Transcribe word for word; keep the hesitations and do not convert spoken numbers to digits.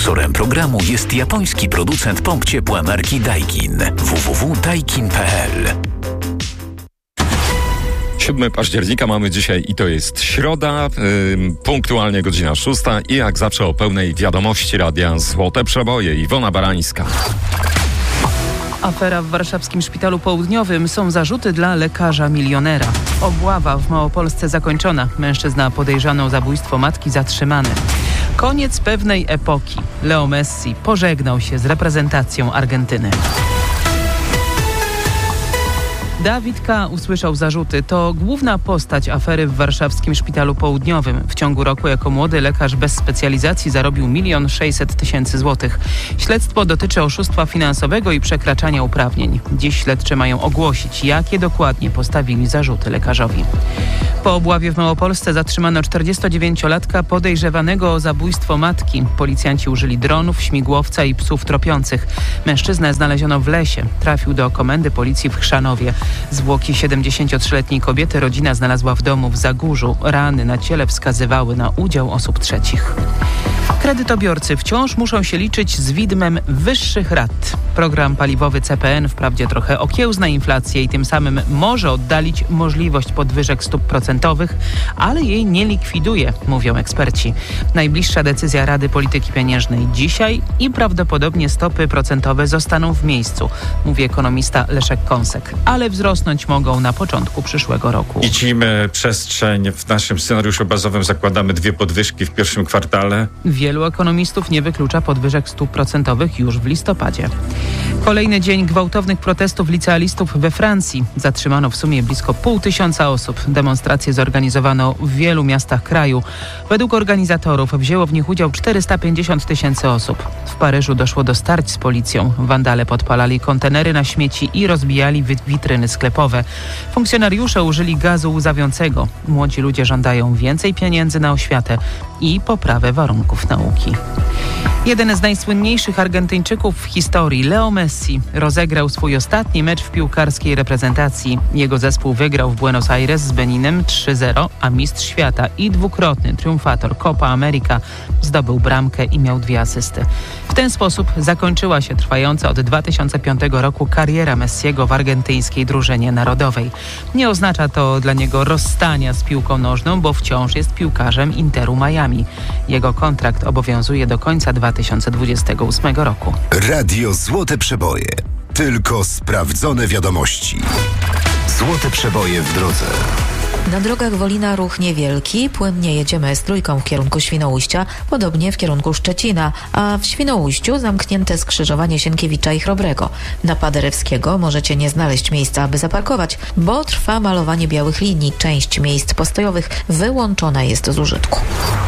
Sponsorem programu jest japoński producent pomp ciepła marki Daikin. w w w kropka daikin kropka p l. siódmego października mamy dzisiaj i to jest środa, yy, punktualnie godzina szósta i jak zawsze o pełnej wiadomości radia Złote Przeboje. Iwona Barańska. Afera w warszawskim szpitalu południowym. Są zarzuty dla lekarza milionera. Obława w Małopolsce zakończona. Mężczyzna podejrzany o zabójstwo matki zatrzymany. Koniec pewnej epoki. Leo Messi pożegnał się z reprezentacją Argentyny. Dawid K. usłyszał zarzuty. To główna postać afery w warszawskim szpitalu południowym. W ciągu roku jako młody lekarz bez specjalizacji zarobił milion sześćset tysięcy złotych. Śledztwo dotyczy oszustwa finansowego i przekraczania uprawnień. Dziś śledczy mają ogłosić, jakie dokładnie postawili zarzuty lekarzowi. Po obławie w Małopolsce zatrzymano czterdziestodziewięciolatka podejrzewanego o zabójstwo matki. Policjanci użyli dronów, śmigłowca i psów tropiących. Mężczyznę znaleziono w lesie. Trafił do komendy policji w Chrzanowie. Zwłoki siedemdziesięciotrzyletniej kobiety rodzina znalazła w domu w Zagórzu. Rany na ciele wskazywały na udział osób trzecich. Kredytobiorcy wciąż muszą się liczyć z widmem wyższych rat. Program paliwowy C P N wprawdzie trochę okiełzna inflację i tym samym może oddalić możliwość podwyżek stóp procentowych, ale jej nie likwiduje, mówią eksperci. Najbliższa decyzja Rady Polityki Pieniężnej dzisiaj i prawdopodobnie stopy procentowe zostaną w miejscu, mówi ekonomista Leszek Kąsek, ale wzrosnąć mogą na początku przyszłego roku. Widzimy przestrzeń, w naszym scenariuszu bazowym zakładamy dwie podwyżki w pierwszym kwartale. Wielu ekonomistów nie wyklucza podwyżek stóp procentowych już w listopadzie. Kolejny dzień gwałtownych protestów licealistów we Francji. Zatrzymano w sumie blisko pół tysiąca osób. Demonstracje zorganizowano w wielu miastach kraju. Według organizatorów wzięło w nich udział czterysta pięćdziesiąt tysięcy osób. W Paryżu doszło do starć z policją. Wandale podpalali kontenery na śmieci i rozbijali witryny sklepowe. Funkcjonariusze użyli gazu łzawiącego. Młodzi ludzie żądają więcej pieniędzy na oświatę i poprawę warunków nauki. Jeden z najsłynniejszych Argentyńczyków w historii, Leo Messi, rozegrał swój ostatni mecz w piłkarskiej reprezentacji. Jego zespół wygrał w Buenos Aires z Beninem trzy zero, a mistrz świata i dwukrotny triumfator Copa America zdobył bramkę i miał dwie asysty. W ten sposób zakończyła się trwająca od dwa tysiące piątego roku kariera Messiego w argentyńskiej drużynie narodowej. Nie oznacza to dla niego rozstania z piłką nożną, bo wciąż jest piłkarzem Interu Miami. Jego kontrakt obowiązuje do końca dwa tysiące dwudziestego ósmego roku. Radio Złote Przeboje. Tylko sprawdzone wiadomości. Złote Przeboje w drodze. Na drogach Wolina ruch niewielki, płynnie jedziemy z trójką w kierunku Świnoujścia, podobnie w kierunku Szczecina, a w Świnoujściu zamknięte skrzyżowanie Sienkiewicza i Chrobrego. Na Paderewskiego możecie nie znaleźć miejsca, aby zaparkować, bo trwa malowanie białych linii. Część miejsc postojowych wyłączona jest z użytku.